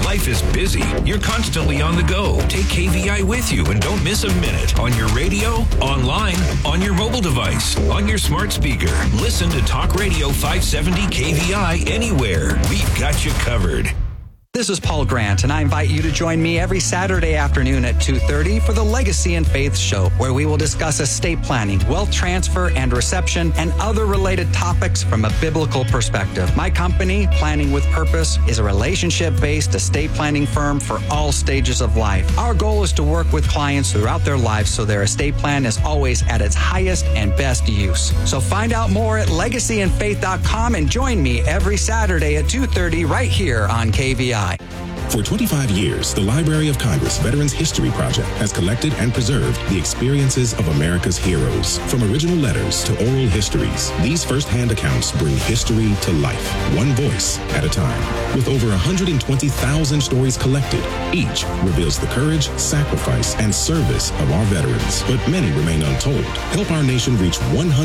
Life is busy. You're constantly on the go. Take KVI with you and don't miss a minute. On your radio, online, on your mobile device, on your smart speaker. Listen to Talk Radio 570 KVI anywhere. We've got you covered. This is Paul Grant, and I invite you to join me every Saturday afternoon at 2:30 for the Legacy and Faith Show, where we will discuss estate planning, wealth transfer and reception, and other related topics from a biblical perspective. My company, Planning with Purpose, is a relationship-based estate planning firm for all stages of life. Our goal is to work with clients throughout their lives so their estate plan is always at its highest and best use. So find out more at legacyandfaith.com and join me every Saturday at 2:30 right here on KVI. For 25 years, the Library of Congress Veterans History Project has collected and preserved the experiences of America's heroes. From original letters to oral histories, these first-hand accounts bring history to life, one voice at a time. With over 120,000 stories collected, each reveals the courage, sacrifice, and service of our veterans. But many remain untold. Help our nation reach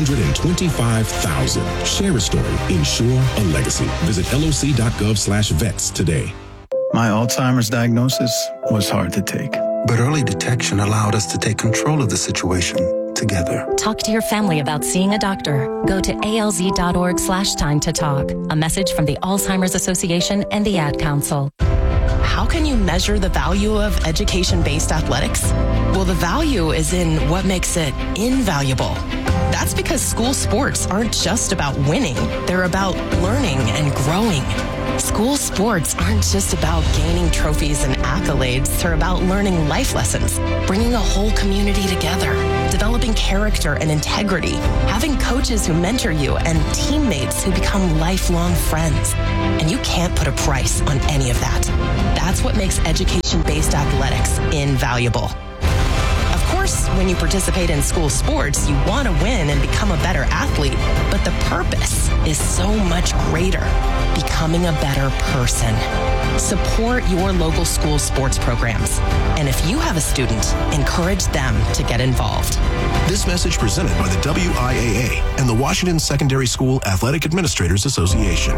125,000. Share a story. Ensure a legacy. Visit loc.gov/vets today. My Alzheimer's diagnosis was hard to take. But early detection allowed us to take control of the situation together. Talk to your family about seeing a doctor. Go to alz.org/time to talk. A message from the Alzheimer's Association and the Ad Council. How can you measure the value of education-based athletics? Well, the value is in what makes it invaluable. That's because school sports aren't just about winning. They're about learning and growing. School sports aren't just about gaining trophies and accolades. They're about learning life lessons, bringing a whole community together, developing character and integrity, having coaches who mentor you, and teammates who become lifelong friends. And you can't put a price on any of that. That's what makes education-based athletics invaluable. Of course, when you participate in school sports, you want to win and become a better athlete, but the purpose is so much greater, becoming a better person. Support your local school sports programs. And if you have a student, encourage them to get involved. This message presented by the WIAA and the Washington Secondary School Athletic Administrators Association.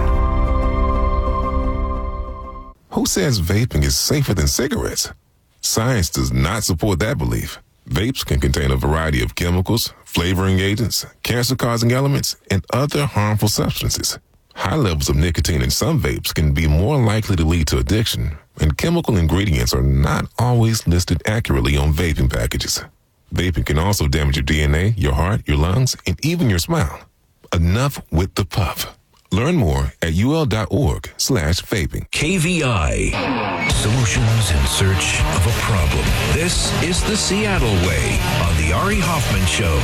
Who says vaping is safer than cigarettes? Science does not support that belief. Vapes can contain a variety of chemicals, flavoring agents, cancer-causing elements, and other harmful substances. High levels of nicotine in some vapes can be more likely to lead to addiction, and chemical ingredients are not always listed accurately on vaping packages. Vaping can also damage your DNA, your heart, your lungs, and even your smile. Enough with the puff. Learn more at ul.org/vaping. KVI. Solutions in search of a problem. This is the Seattle Way on the Ari Hoffman Show.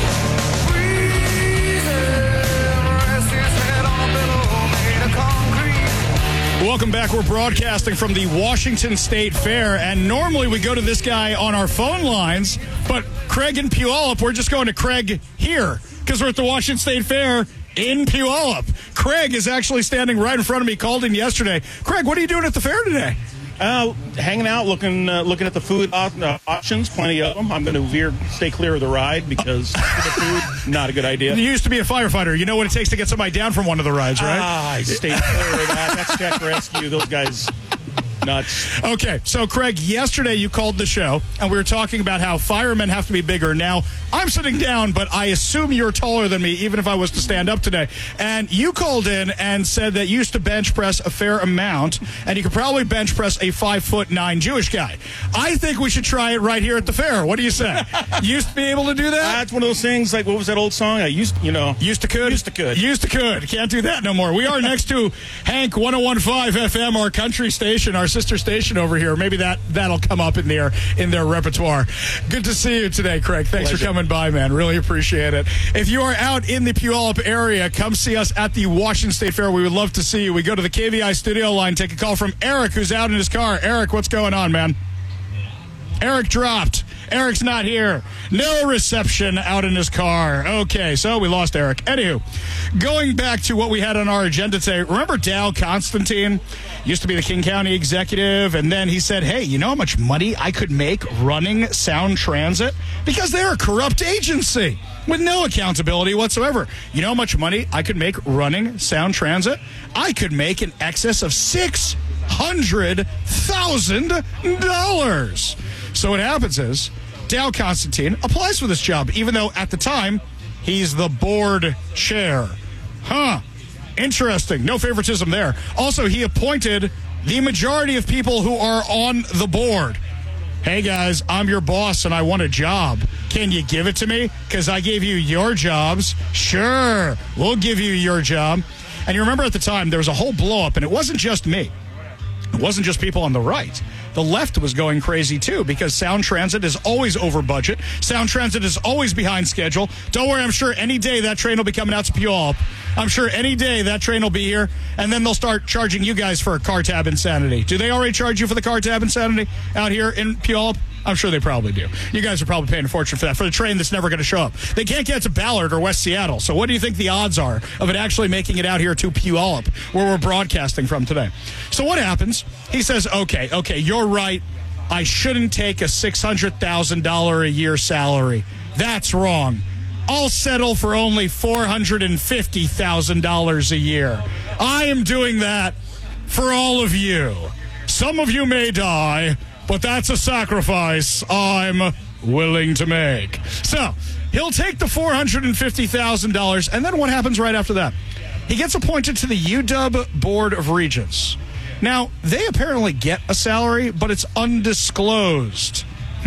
Welcome back. We're broadcasting from the Washington State Fair, and normally we go to this guy on our phone lines, but Craig in Puyallup, we're just going to Craig here because we're at the Washington State Fair in Puyallup. Craig is actually standing right in front of me, called in yesterday. Craig, what are you doing at the fair today? Hanging out, looking at the food options, plenty of them. I'm going to stay clear of the ride because the food, not a good idea. You used to be a firefighter. You know what it takes to get somebody down from one of the rides, right? I stay clear of that. That's Tech Rescue. Those guys, nuts. Okay, so Craig, yesterday you called the show, and we were talking about how firemen have to be bigger. Now, I'm sitting down, but I assume you're taller than me, even if I was to stand up today. And you called in and said that you used to bench press a fair amount, and you could probably bench press a 5'9" Jewish guy. I think we should try it right here at the fair. What do you say? You used to be able to do that? That's one of those things, like, what was that old song? Used to could. Can't do that no more. We are next to Hank 101.5 FM, our country station, our sister station over here. Maybe that'll come up in their repertoire. Good to see you today, Craig. Thanks for coming by, man. Really appreciate it. If you are out in the Puyallup area, come see us at the Washington State Fair. We would love to see you. We go to the KVI studio line, take a call from Eric, who's out in his car. Eric, what's going on, man? Eric dropped. Eric's not here. No reception out in his car. Okay, so we lost Eric. Anywho, going back to what we had on our agenda today, remember Dal Constantine? Used to be the King County executive, and then he said, hey, you know how much money I could make running Sound Transit? Because they're a corrupt agency with no accountability whatsoever. You know how much money I could make running Sound Transit? I could make in excess of $6 $600,000. So what happens is Dow Constantine applies for this job, even though at the time he's the board chair. Interesting. No favoritism there. Also, he appointed the majority of people who are on the board. Hey, guys, I'm your boss and I want a job. Can you give it to me? Because I gave you your jobs. Sure, we'll give you your job. And you remember at the time, there was a whole blow-up, and it wasn't just me. It wasn't just people on the right. The left was going crazy, too, because Sound Transit is always over budget. Sound Transit is always behind schedule. Don't worry, I'm sure any day that train will be coming out to Puyallup. I'm sure any day that train will be here, and then they'll start charging you guys for a car tab insanity. Do they already charge you for the car tab insanity out here in Puyallup? I'm sure they probably do. You guys are probably paying a fortune for that, for the train that's never going to show up. They can't get to Ballard or West Seattle, so what do you think the odds are of it actually making it out here to Puyallup, where we're broadcasting from today? So what happens? He says, okay, you're right. I shouldn't take a $600,000 a year salary. That's wrong. I'll settle for only $450,000 a year. I am doing that for all of you. Some of you may die, but that's a sacrifice I'm willing to make. So he'll take the $450,000, and then what happens right after that? He gets appointed to the UW Board of Regents. Now, they apparently get a salary, but it's undisclosed.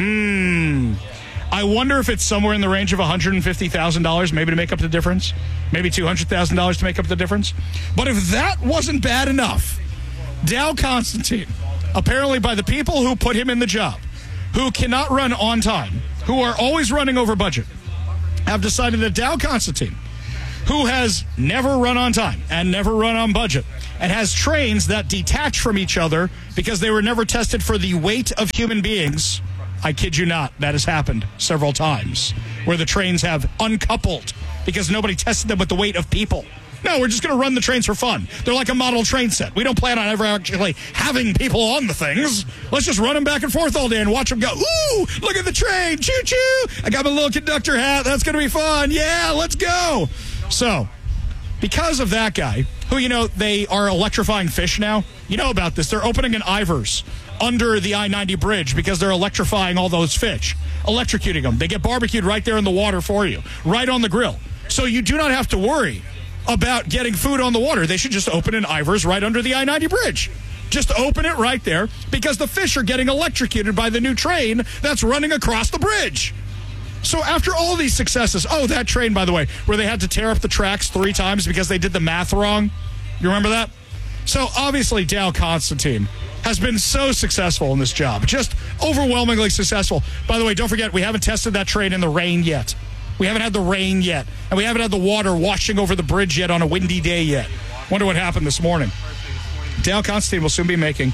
I wonder if it's somewhere in the range of $150,000, maybe to make up the difference. Maybe $200,000 to make up the difference. But if that wasn't bad enough, Dow Constantine, apparently by the people who put him in the job, who cannot run on time, who are always running over budget, have decided that Dow Constantine, who has never run on time and never run on budget, and has trains that detach from each other because they were never tested for the weight of human beings. I kid you not, that has happened several times, where the trains have uncoupled because nobody tested them with the weight of people. No, we're just going to run the trains for fun. They're like a model train set. We don't plan on ever actually having people on the things. Let's just run them back and forth all day and watch them go. Ooh, look at the train. Choo-choo. I got my little conductor hat. That's going to be fun. Yeah, let's go. So, because of that guy, who, they are electrifying fish now. You know about this. They're opening an Ivers under the I-90 bridge because they're electrifying all those fish, electrocuting them. They get barbecued right there in the water for you, right on the grill. So you do not have to worry about getting food on the water. They should just open an Ivers right under the I-90 bridge. Just open it right there because the fish are getting electrocuted by the new train that's running across the bridge. So after all these successes, that train, by the way, where they had to tear up the tracks 3 times because they did the math wrong. You remember that? So obviously Dow Constantine has been so successful in this job, just overwhelmingly successful. By the way, don't forget, we haven't tested that train in the rain yet. We haven't had the rain yet, and we haven't had the water washing over the bridge yet on a windy day yet. Wonder what happened this morning. Dow Constantine will soon be making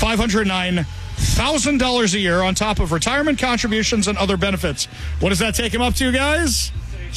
$509,000 a year on top of retirement contributions and other benefits. What does that take him up to, guys?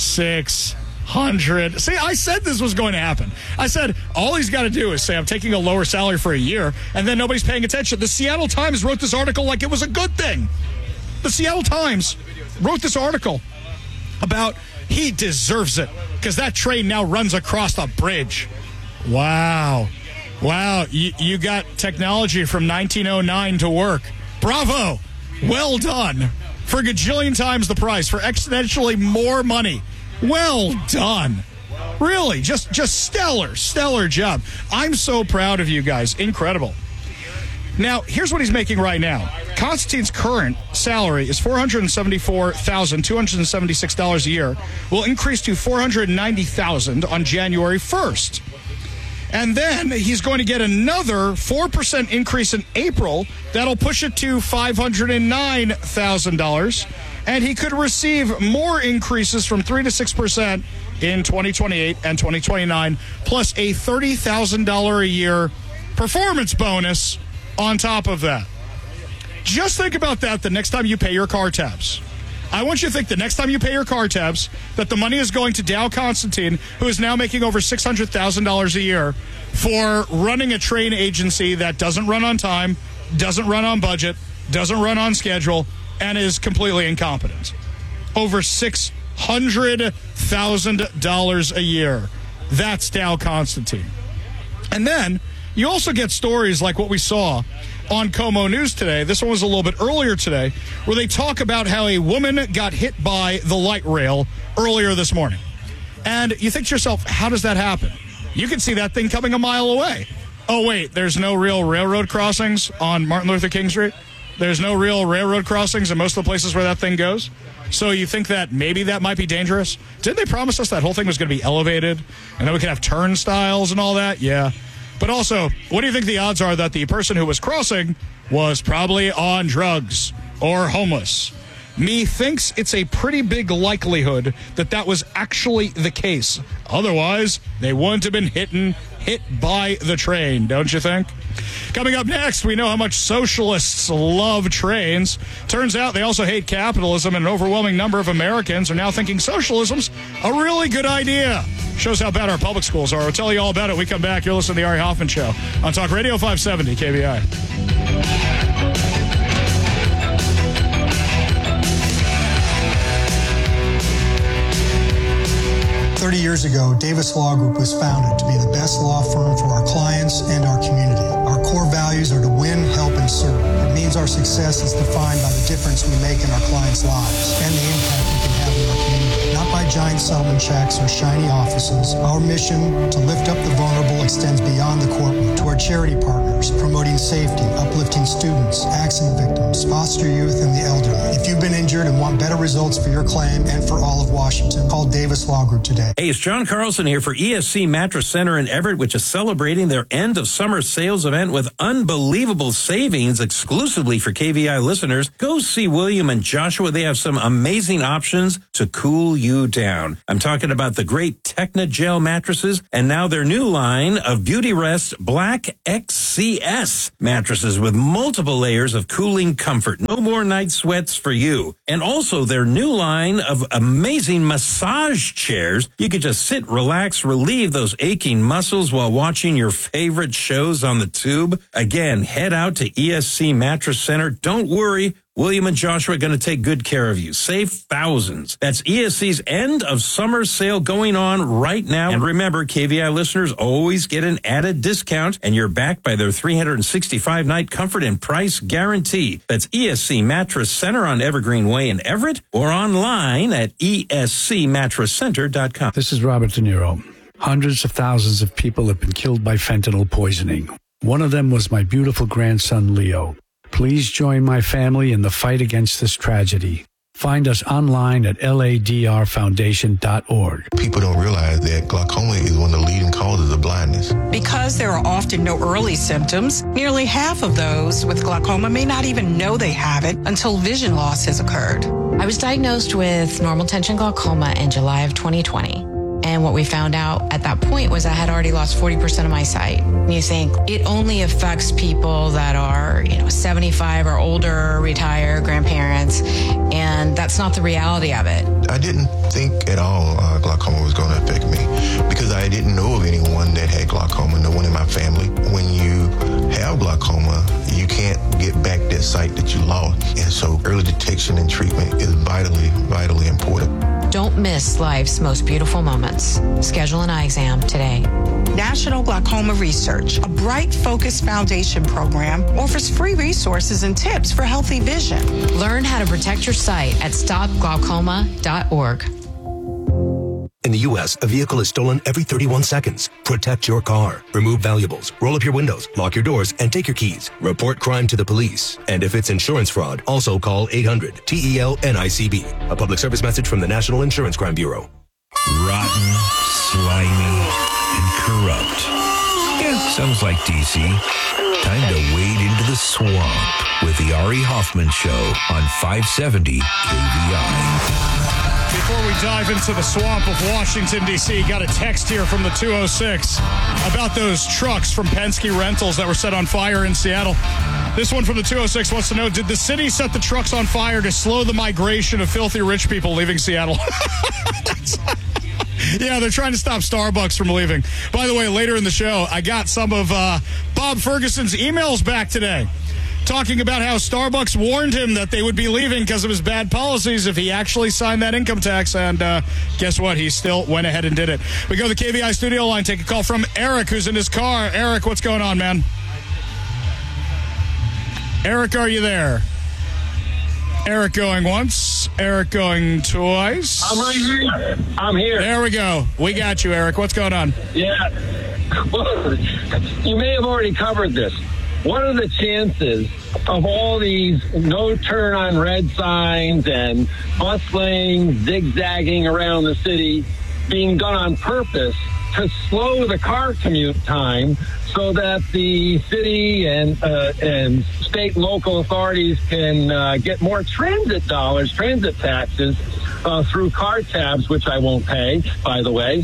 $600,000. See, I said this was going to happen. I said all he's got to do is say, I'm taking a lower salary for a year, and then nobody's paying attention. The Seattle Times wrote this article like it was a good thing. The Seattle Times wrote this article about he deserves it because that train now runs across the bridge. Wow. You got technology from 1909 to work. Bravo. Well done. For gajillion times the price, for exponentially more money. Well done. Really, just stellar job. I'm so proud of you guys. Incredible. Now, here's what he's making right now. Constantine's current salary is $474,276 a year. Will increase to $490,000 on January 1st. And then he's going to get another 4% increase in April. That'll push it to $509,000. And he could receive more increases from 3 to 6% in 2028 and 2029, plus a $30,000 a year performance bonus on top of that. Just think about that the next time you pay your car tabs. I want you to think the next time you pay your car tabs that the money is going to Dow Constantine, who is now making over $600,000 a year for running a train agency that doesn't run on time, doesn't run on budget, doesn't run on schedule, and is completely incompetent. Over $600,000 a year. That's Dow Constantine. And then you also get stories like what we saw on Como News today. This one was a little bit earlier today, where they talk about how a woman got hit by the light rail earlier this morning. And you think to yourself, how does that happen? You can see that thing coming a mile away. Oh, wait, there's no real railroad crossings on Martin Luther King Street? There's no real railroad crossings in most of the places where that thing goes? So you think that maybe that might be dangerous? Didn't they promise us that whole thing was going to be elevated and then we could have turnstiles and all that? Yeah. But also, what do you think the odds are that the person who was crossing was probably on drugs or homeless? Methinks it's a pretty big likelihood that that was actually the case. Otherwise, they wouldn't have been hit by the train, don't you think? Coming up next, we know how much socialists love trains. Turns out they also hate capitalism, and an overwhelming number of Americans are now thinking socialism's a really good idea. Shows how bad our public schools are. We'll tell you all about it when we come back. You're listening to the Ari Hoffman Show on Talk Radio 570 KVI. 30 years ago, Davis Law Group was founded to be the best law firm for our clients and our community. Our core values are to win, help, and serve. It means our success is defined by the difference we make in our clients' lives and the impact we can have in our community. Not by giant settlement checks or shiny offices. Our mission to lift up the vulnerable extends beyond the courtroom to our charity partners, promoting safety, uplifting students, accident victims, foster youth, and the elderly. If you've been injured and want better results for your claim and for all of Washington, call Davis Law Group today. Hey, it's John Carlson here for ESC Mattress Center in Everett, which is celebrating their end of summer sales event with unbelievable savings exclusively for KVI listeners. Go see William and Joshua. They have some amazing options to cool you down. I'm talking about the great Techna Gel mattresses and now their new line of Beauty Rest Black XCS mattresses with multiple layers of cooling comfort. No more night sweats for you. And also their new line of amazing massage chairs. You could just sit, relax, relieve those aching muscles while watching your favorite shows on the tube. Again, head out to ESC Mattress Center. Don't worry. William and Joshua are going to take good care of you. Save thousands. That's ESC's end of summer sale going on right now. And remember, KVI listeners always get an added discount, and you're backed by their 365-night comfort and price guarantee. That's ESC Mattress Center on Evergreen Way in Everett or online at escmattresscenter.com. This is Robert De Niro. Hundreds of thousands of people have been killed by fentanyl poisoning. One of them was my beautiful grandson, Leo. Please join my family in the fight against this tragedy. Find us online at ladrfoundation.org. People don't realize that glaucoma is one of the leading causes of blindness. Because there are often no early symptoms, nearly half of those with glaucoma may not even know they have it until vision loss has occurred. I was diagnosed with normal tension glaucoma in July of 2020. And what we found out at that point was I had already lost 40% of my sight. And you think it only affects people that are, 75 or older, retired, grandparents, and that's not the reality of it. I didn't think at all glaucoma was going to affect me because I didn't know of anyone that had glaucoma, no one in my family. When you have glaucoma, you can't get back that sight that you lost. And so early detection and treatment is vitally, vitally important. Don't miss life's most beautiful moments. Schedule an eye exam today. National Glaucoma Research, a bright, focused foundation program, offers free resources and tips for healthy vision. Learn how to protect your sight at stopglaucoma.org. In the U.S., a vehicle is stolen every 31 seconds. Protect your car. Remove valuables. Roll up your windows. Lock your doors and take your keys. Report crime to the police. And if it's insurance fraud, also call 800-TEL-NICB. A public service message from the National Insurance Crime Bureau. Rotten, slimy, and corrupt. Yeah, sounds like DC. Time to wade into the swamp with the Ari Hoffman Show on 570 KVI. Before we dive into the swamp of Washington, D.C., got a text here from the 206 about those trucks from Penske Rentals that were set on fire in Seattle. This one from the 206 wants to know, did the city set the trucks on fire to slow the migration of filthy rich people leaving Seattle? Yeah, they're trying to stop Starbucks from leaving. By the way, later in the show, I got some of Bob Ferguson's emails back today. talking about how Starbucks warned him that they would be leaving because of his bad policies if he actually signed that income tax. And guess what? He still went ahead and did it. We go to the KVI studio line, take a call from Eric, who's in his car. Eric, what's going on, man? Eric, are you there? Eric going once. Eric going twice. I'm right here. I'm here. There we go. We got you, Eric. What's going on? Yeah. Well, you may have already covered this. What are the chances of all these no turn on red signs and bus lanes zigzagging around the city being done on purpose to slow the car commute time so that the city and state and local authorities can get more transit dollars, transit taxes through car tabs, which I won't pay, by the way.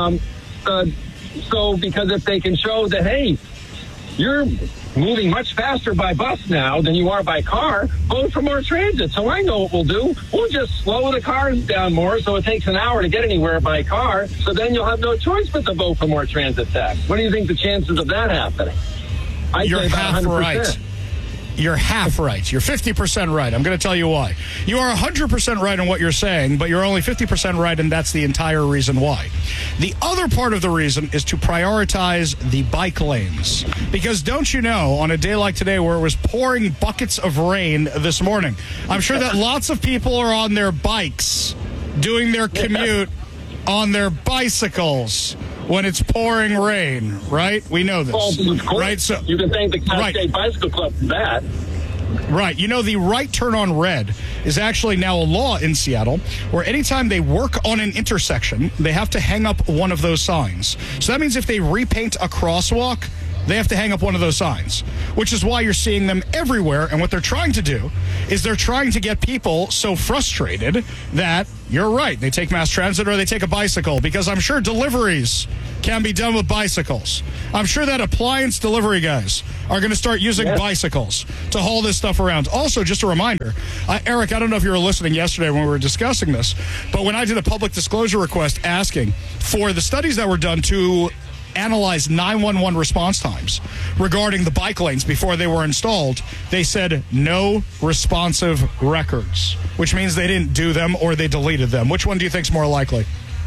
So because if they can show that, hey, you're moving much faster by bus now than you are by car, vote for more transit. So I know what we'll do. We'll just slow the cars down more so it takes an hour to get anywhere by car. So then you'll have no choice but to vote for more transit tax. What do you think the chances of that happening? You're half right. You're half right. You're 50% right. I'm going to tell you why. You are 100% right on what you're saying, but you're only 50% right, and that's the entire reason why. The other part of the reason is to prioritize the bike lanes. Because don't you know, on a day like today where it was pouring buckets of rain this morning, I'm sure that lots of people are on their bikes doing their commute on their bicycles when it's pouring rain, right? We know this. Well, of course. Right? So, you can thank the Cascade Bicycle Club for that. Right. You know, the right turn on red is actually now a law in Seattle where anytime they work on an intersection, they have to hang up one of those signs. So that means if they repaint a crosswalk, they have to hang up one of those signs, which is why you're seeing them everywhere. And what they're trying to do is they're trying to get people so frustrated that, you're right, they take mass transit or they take a bicycle, because I'm sure deliveries can be done with bicycles. I'm sure that appliance delivery guys are going to start using bicycles to haul this stuff around. Also, just a reminder, Eric, I don't know if you were listening yesterday when we were discussing this, but when I did a public disclosure request asking for the studies that were done to analyze 911 response times regarding the bike lanes before they were installed, they said no responsive records, which means they didn't do them or they deleted them. Which one do you think is more likely?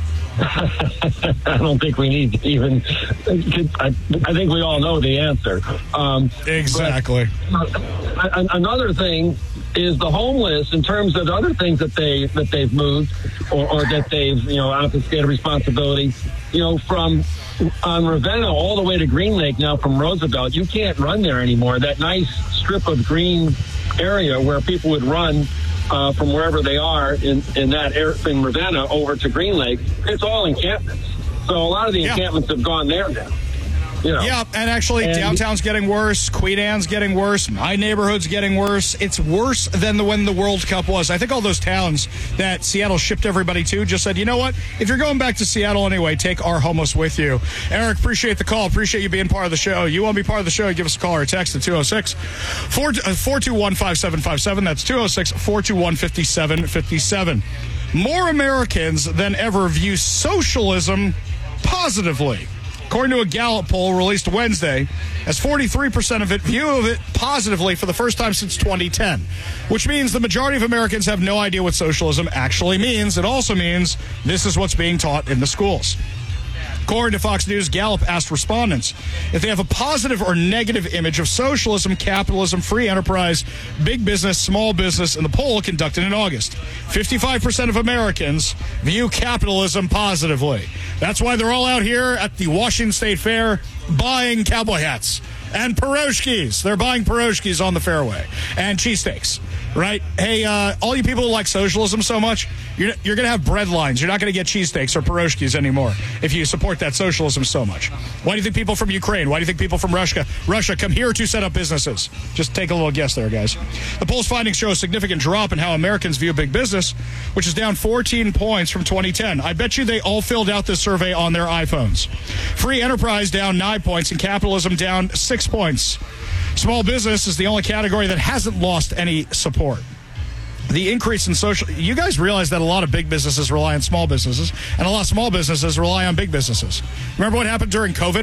I don't think we need to even. I think we all know the answer. Exactly. Another thing is the homeless, in terms of other things that they've moved or that they've obfuscated responsibility. From on Ravenna all the way to Green Lake now from Roosevelt, you can't run there anymore. That nice strip of green area where people would run from wherever they are in that area, in Ravenna over to Green Lake, it's all encampments. So a lot of the encampments have gone there now. Yeah, and actually downtown's getting worse, Queen Anne's getting worse, my neighborhood's getting worse. It's worse than when the World Cup was. I think all those towns that Seattle shipped everybody to just said, you know what, if you're going back to Seattle anyway, take our homeless with you. Eric, appreciate the call. Appreciate you being part of the show. You want to be part of the show, give us a call or a text at 206-421-5757. That's 206-421-5757. More Americans than ever view socialism positively. According to a Gallup poll released Wednesday, as 43% of it view it positively for the first time since 2010, which means the majority of Americans have no idea what socialism actually means. It also means this is what's being taught in the schools. According to Fox News, Gallup asked respondents if they have a positive or negative image of socialism, capitalism, free enterprise, big business, small business, in the poll conducted in August. 55% of Americans view capitalism positively. That's why they're all out here at the Washington State Fair buying cowboy hats and pierogies. They're buying pierogies on the fairway and cheesesteaks. Right? Hey, all you people who like socialism so much, you're going to have bread lines. You're not going to get cheesesteaks or pierogies anymore if you support that socialism so much. Why do you think people from Ukraine, why do you think people from Russia come here to set up businesses? Just take a little guess there, guys. The poll's findings show a significant drop in how Americans view big business, which is down 14 points from 2010. I bet you they all filled out this survey on their iPhones. Free enterprise down 9 points and capitalism down 6 points. Small business is the only category that hasn't lost any support. The increase in social... You guys realize that a lot of big businesses rely on small businesses, and a lot of small businesses rely on big businesses. Remember what happened during COVID?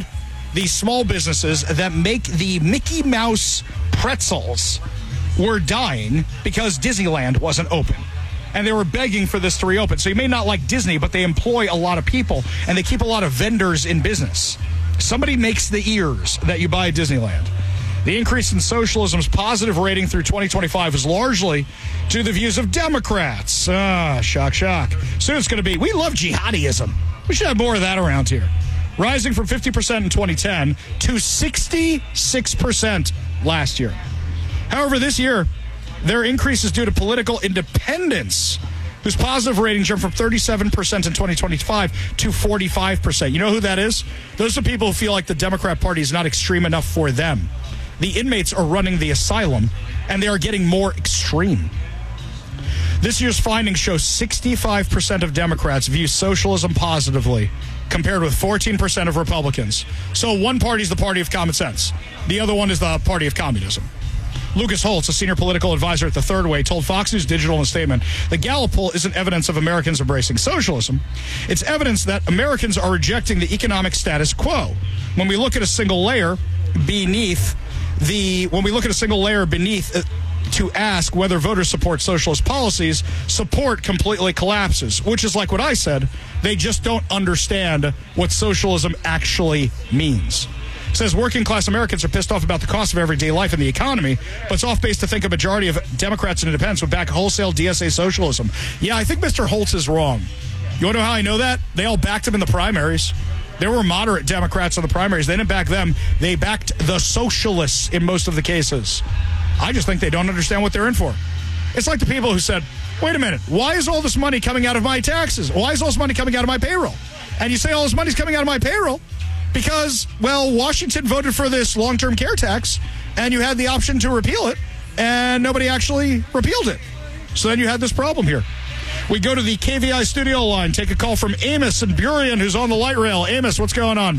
the small businesses that make the Mickey Mouse pretzels were dying because Disneyland wasn't open. And they were begging for this to reopen. So you may not like Disney, but they employ a lot of people, and they keep a lot of vendors in business. Somebody makes the ears that you buy at Disneyland. The increase in socialism's positive rating through 2025 is largely due to the views of Democrats. Shock. Soon it's going to be, we love jihadism. We should have more of that around here. Rising from 50% in 2010 to 66% last year. However, this year, their increase is due to political independence, whose positive rating jumped from 37% in 2025 to 45%. You know who that is? Those are people who feel like the Democrat Party is not extreme enough for them. The inmates are running the asylum, and they are getting more extreme. This year's findings show 65% of Democrats view socialism positively, compared with 14% of Republicans. So one party is the party of common sense. The other one is the party of communism. Lucas Holtz, a senior political advisor at the Third Way, told Fox News Digital in a statement, the Gallup poll isn't evidence of Americans embracing socialism. It's evidence that Americans are rejecting the economic status quo. When we look at a single layer beneath to ask whether voters support socialist policies, support completely collapses, which is like what I said. They just don't understand what socialism actually means. It says working class Americans are pissed off about the cost of everyday life and the economy, but it's off base to think a majority of Democrats and independents would back wholesale DSA socialism. Yeah, I think Mr. Holtz is wrong. You want to know how I know that? They all backed him in the primaries. There were moderate Democrats in the primaries. They didn't back them. They backed the socialists in most of the cases. I just think they don't understand what they're in for. It's like the people who said, wait a minute, why is all this money coming out of my taxes? Why is all this money coming out of my payroll? And you say all this money's coming out of my payroll because, well, Washington voted for this long-term care tax, and you had the option to repeal it, and nobody actually repealed it. So then you had this problem here. We go to the KVI studio line, take a call from Amos and Burien, who's on the light rail. Amos, what's going on?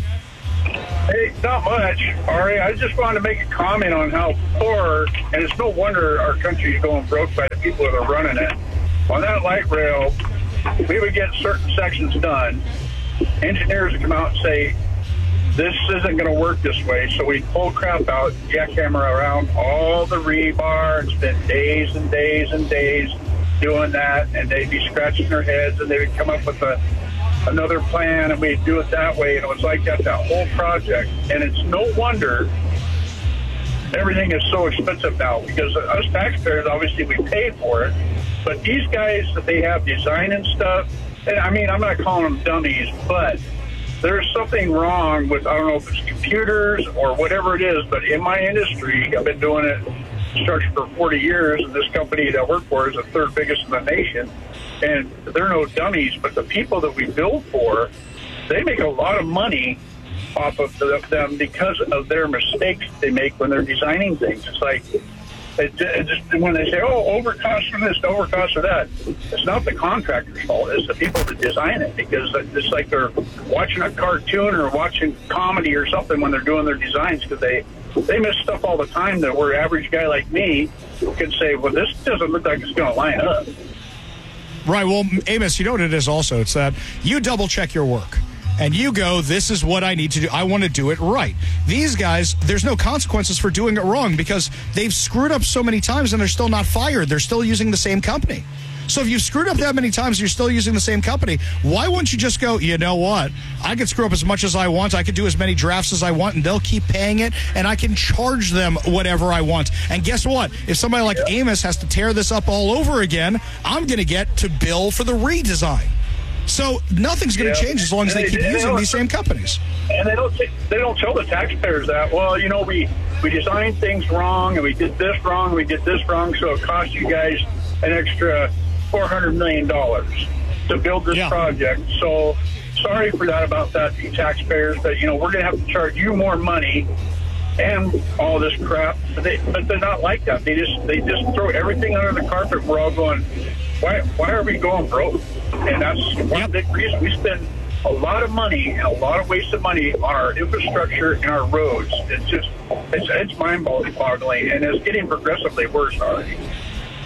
Hey, not much, Ari. I just wanted to make a comment on how poor, and it's no wonder our country is going broke by the people that are running it. On that light rail, we would get certain sections done. Engineers would come out and say, this isn't going to work this way. So we pull crap out, jackhammer around all the rebar, and spend days and days and days doing that, and they'd be scratching their heads, and they would come up with another plan, and we'd do it that way, and it was like that whole project. And it's no wonder everything is so expensive now, because us taxpayers, obviously, we paid for it, but these guys that they have designing stuff, and I mean, I'm not calling them dummies, but there's something wrong with, I don't know if it's computers or whatever it is, but in my industry, I've been doing it construction for 40 years, and this company that I work for is the third biggest in the nation, and they're no dummies, but the people that we build for, they make a lot of money off of them because of their mistakes they make when they're designing things. It's like, when they say, overcost for this, overcost for that, it's not the contractor's fault. It's the people that design it, because it's like they're watching a cartoon or watching comedy or something when they're doing their designs, because they miss stuff all the time that where average guy like me can say, well, this doesn't look like it's going to line up. Right. Well, Amos, you know what it is also? It's that you double-check your work. And you go, this is what I need to do. I want to do it right. These guys, there's no consequences for doing it wrong because they've screwed up so many times and they're still not fired. They're still using the same company. So if you've screwed up that many times, you're still using the same company. Why wouldn't you just go, you know what? I can screw up as much as I want. I can do as many drafts as I want, and they'll keep paying it, and I can charge them whatever I want. And guess what? If somebody like Amos has to tear this up all over again, I'm going to get to bill for the redesign. So nothing's going to change as long as they keep using these same companies. And they don't tell the taxpayers that, well, you know, we designed things wrong, and we did this wrong, and we did this wrong, so it cost you guys an extra $400 million to build this project. So sorry for that about that, you taxpayers, but, you know, we're going to have to charge you more money and all this crap. But they're not like that. They just throw everything under the carpet. We're all going, why are we going broke? And that's one big reason. We spend a lot of money and a lot of wasted money on our infrastructure and our roads. It's mind-boggling, and it's getting progressively worse already.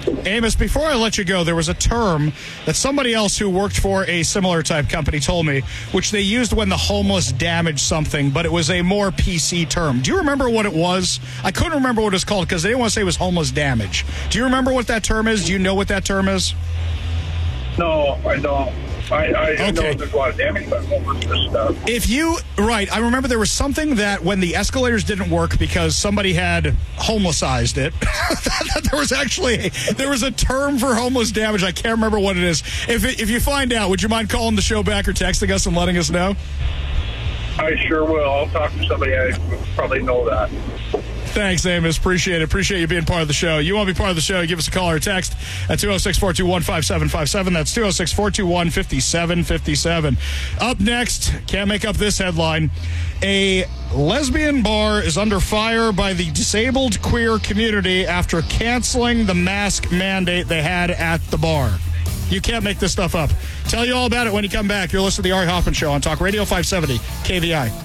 Amos, before I let you go, there was a term that somebody else who worked for a similar type company told me, which they used when the homeless damaged something, but it was a more PC term. Do you remember what it was? I couldn't remember what it was called because they didn't want to say it was homeless damage. Do you remember what that term is? Do you know what that term is? No, I don't. I know there's a lot of damage by homelessness stuff. I remember there was something that when the escalators didn't work because somebody had homelessized it, there was a term for homeless damage. I can't remember what it is. If you find out, would you mind calling the show back or texting us and letting us know? I sure will. I'll talk to somebody. I probably know that. Thanks, Amos. Appreciate it. Appreciate you being part of the show. You want to be part of the show, give us a call or a text at 206-421-5757. That's 206-421-5757. Up next, can't make up this headline. A lesbian bar is under fire by the disabled queer community after canceling the mask mandate they had at the bar. You can't make this stuff up. Tell you all about it when you come back. You're listening to the Ari Hoffman Show on Talk Radio 570 KVI.